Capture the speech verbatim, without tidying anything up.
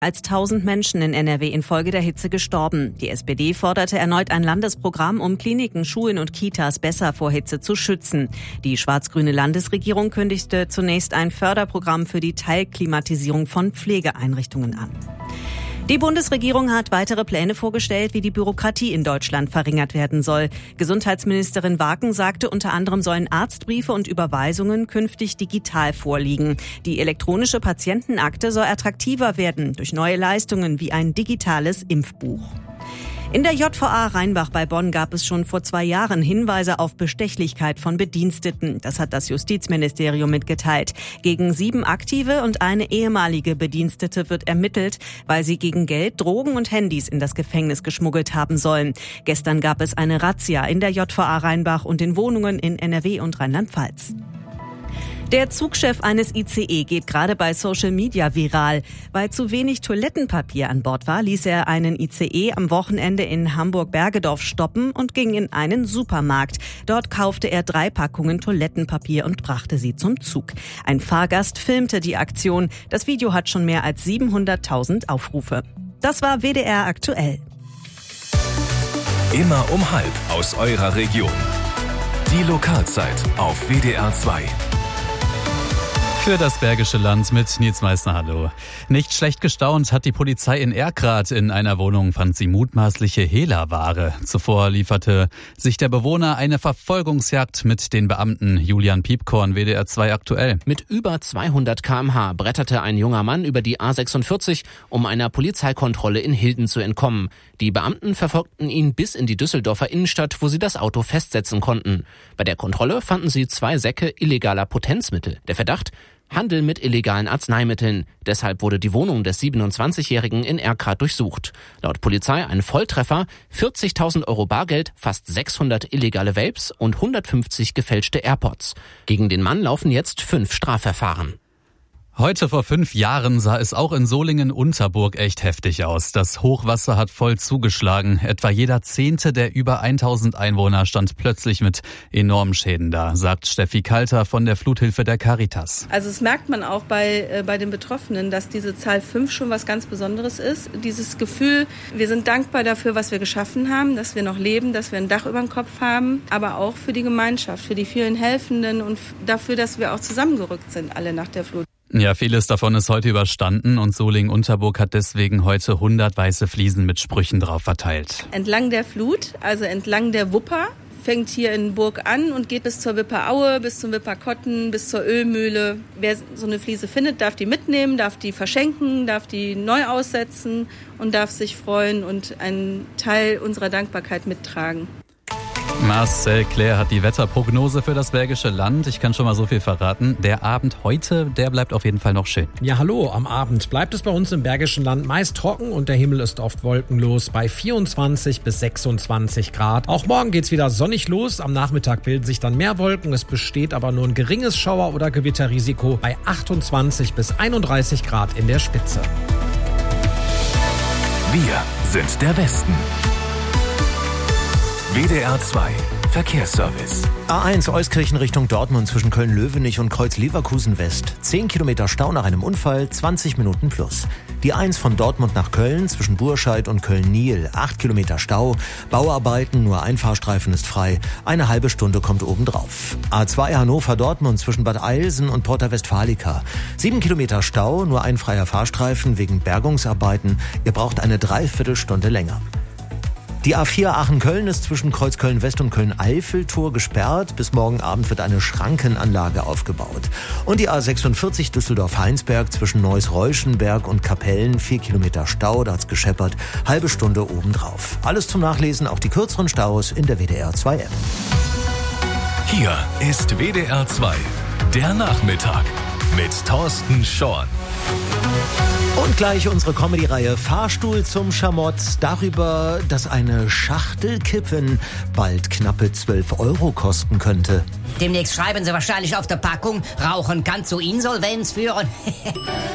Als tausend Menschen in N R W infolge der Hitze gestorben. Die S P D forderte erneut ein Landesprogramm, um Kliniken, Schulen und Kitas besser vor Hitze zu schützen. Die schwarz-grüne Landesregierung kündigte zunächst ein Förderprogramm für die Teilklimatisierung von Pflegeeinrichtungen an. Die Bundesregierung hat weitere Pläne vorgestellt, wie die Bürokratie in Deutschland verringert werden soll. Gesundheitsministerin Waken sagte, unter anderem sollen Arztbriefe und Überweisungen künftig digital vorliegen. Die elektronische Patientenakte soll attraktiver werden durch neue Leistungen wie ein digitales Impfbuch. In der J V A Rheinbach bei Bonn gab es schon vor zwei Jahren Hinweise auf Bestechlichkeit von Bediensteten. Das hat das Justizministerium mitgeteilt. Gegen sieben aktive und eine ehemalige Bedienstete wird ermittelt, weil sie gegen Geld Drogen und Handys in das Gefängnis geschmuggelt haben sollen. Gestern gab es eine Razzia in der J V A Rheinbach und in Wohnungen in N R W und Rheinland-Pfalz. Der Zugchef eines I C E geht gerade bei Social Media viral. Weil zu wenig Toilettenpapier an Bord war, ließ er einen I C E am Wochenende in Hamburg-Bergedorf stoppen und ging in einen Supermarkt. Dort kaufte er drei Packungen Toilettenpapier und brachte sie zum Zug. Ein Fahrgast filmte die Aktion. Das Video hat schon mehr als siebenhunderttausend Aufrufe. Das war W D R aktuell. Immer um halb aus eurer Region. Die Lokalzeit auf W D R zwei. Für das Bergische Land mit Nils Meissner, hallo. Nicht schlecht gestaunt hat die Polizei in Erkrath. In einer Wohnung fand sie mutmaßliche Hehlerware. Zuvor lieferte sich der Bewohner eine Verfolgungsjagd mit den Beamten. Julian Piepkorn, W D R zwei aktuell. Mit über zweihundert Kilometer pro Stunde bretterte ein junger Mann über die A sechsundvierzig, um einer Polizeikontrolle in Hilden zu entkommen. Die Beamten verfolgten ihn bis in die Düsseldorfer Innenstadt, wo sie das Auto festsetzen konnten. Bei der Kontrolle fanden sie zwei Säcke illegaler Potenzmittel. Der Verdacht: Handel mit illegalen Arzneimitteln. Deshalb wurde die Wohnung des siebenundzwanzigjährigen in Erkrath durchsucht. Laut Polizei ein Volltreffer, vierzigtausend Euro Bargeld, fast sechshundert illegale Vapes und hundertfünfzig gefälschte AirPods. Gegen den Mann laufen jetzt fünf Strafverfahren. Heute vor fünf Jahren sah es auch in Solingen-Unterburg echt heftig aus. Das Hochwasser hat voll zugeschlagen. Etwa jeder Zehnte der über tausend Einwohner stand plötzlich mit enormen Schäden da, sagt Steffi Kalter von der Fluthilfe der Caritas. Also das merkt man auch bei, äh, bei den Betroffenen, dass diese Zahl fünf schon was ganz Besonderes ist. Dieses Gefühl, wir sind dankbar dafür, was wir geschaffen haben, dass wir noch leben, dass wir ein Dach über dem Kopf haben, aber auch für die Gemeinschaft, für die vielen Helfenden und dafür, dass wir auch zusammengerückt sind, alle nach der Flut. Ja, vieles davon ist heute überstanden und Solingen-Unterburg hat deswegen heute hundert weiße Fliesen mit Sprüchen drauf verteilt. Entlang der Flut, also entlang der Wupper, fängt hier in Burg an und geht bis zur Wipperaue, bis zum Wipperkotten, bis zur Ölmühle. Wer so eine Fliese findet, darf die mitnehmen, darf die verschenken, darf die neu aussetzen und darf sich freuen und einen Teil unserer Dankbarkeit mittragen. Marcel Claire hat die Wetterprognose für das Bergische Land. Ich kann schon mal so viel verraten. Der Abend heute, der bleibt auf jeden Fall noch schön. Ja, hallo. Am Abend bleibt es bei uns im Bergischen Land meist trocken und der Himmel ist oft wolkenlos bei vierundzwanzig bis sechsundzwanzig Grad. Auch morgen geht's wieder sonnig los. Am Nachmittag bilden sich dann mehr Wolken. Es besteht aber nur ein geringes Schauer- oder Gewitterrisiko bei achtundzwanzig bis einunddreißig Grad in der Spitze. Wir sind der Westen. W D R zwei Verkehrsservice. A eins Euskirchen Richtung Dortmund zwischen Köln-Löwenich und Kreuz-Leverkusen West. zehn Kilometer Stau nach einem Unfall, zwanzig Minuten plus. Die eins von Dortmund nach Köln zwischen Burscheid und Köln-Niel. acht Kilometer Stau. Bauarbeiten, nur ein Fahrstreifen ist frei. Eine halbe Stunde kommt obendrauf. A zwei Hannover-Dortmund zwischen Bad Eilsen und Porta Westfalica. sieben Kilometer Stau, nur ein freier Fahrstreifen wegen Bergungsarbeiten. Ihr braucht eine Dreiviertelstunde länger. Die A vier Aachen-Köln ist zwischen Kreuz Köln-West und Köln-Eiffeltor gesperrt. Bis morgen Abend wird eine Schrankenanlage aufgebaut. Und die A sechsundvierzig Düsseldorf-Heinsberg zwischen Neuss-Reuschenberg und Kapellen. Vier Kilometer Stau, da hat's gescheppert. Halbe Stunde obendrauf. Alles zum Nachlesen, auch die kürzeren Staus in der W D R zwei App. Hier ist W D R zwei, der Nachmittag mit Thorsten Schorn. Und gleich unsere Comedy-Reihe Fahrstuhl zum Schamott. Darüber, dass eine Schachtel Kippen bald knappe zwölf Euro kosten könnte. Demnächst schreiben sie wahrscheinlich auf der Packung, Rauchen kann zu Insolvenz führen.